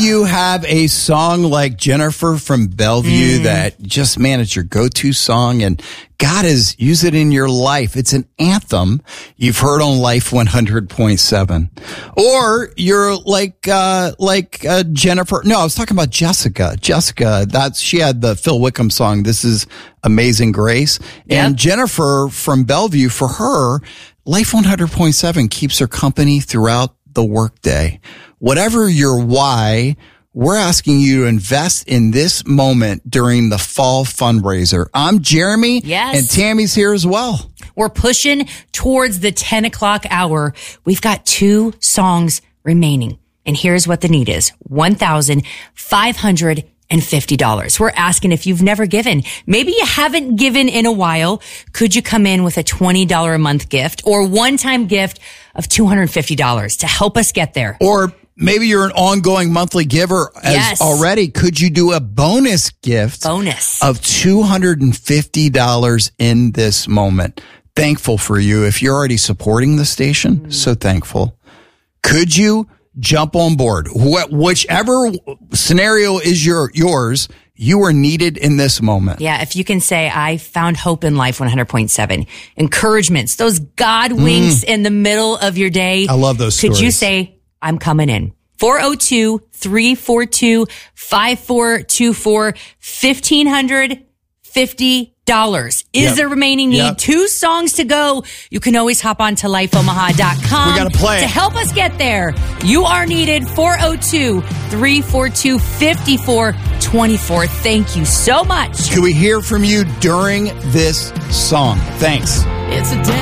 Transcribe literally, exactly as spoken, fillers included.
You have a song like Jennifer from Bellevue Mm. that just, man, it's your go-to song, and God has used it in your life. It's an anthem you've heard on Life one hundred point seven. Or you're like, uh, like, uh, Jennifer. No, I was talking about Jessica. Jessica, that's, she had the Phil Wickham song, This Is Amazing Grace. Yep. And Jennifer from Bellevue, for her, Life one hundred point seven keeps her company throughout the workday. Whatever your why, we're asking you to invest in this moment during the fall fundraiser. I'm Jeremy. Yes. And Tammy's here as well. We're pushing towards the ten o'clock hour. We've got two songs remaining. And here's what the need is. one thousand five hundred fifty dollars. We're asking if you've never given. Maybe you haven't given in a while. Could you come in with a twenty dollars a month gift or one-time gift of two hundred fifty dollars to help us get there? Or maybe you're an ongoing monthly giver as Yes. already. Could you do a bonus gift Bonus. of two hundred fifty dollars in this moment? Thankful for you. If you're already supporting the station, mm. so thankful. Could you jump on board? Wh- whichever scenario is your yours, you are needed in this moment. Yeah, if you can say, I found hope in Life one hundred point seven. Encouragements, those God winks mm. in the middle of your day. I love those Could stories. you say, I'm coming in? four oh two, three four two, five four two four, fifteen fifty dollars is Yep. the remaining need. Yep. Two songs to go. You can always hop on to life omaha dot com We gotta play to it. help us get there. You are needed. four oh two, three four two, five four two four. Thank you so much. Can we hear from you during this song? Thanks. It's a day.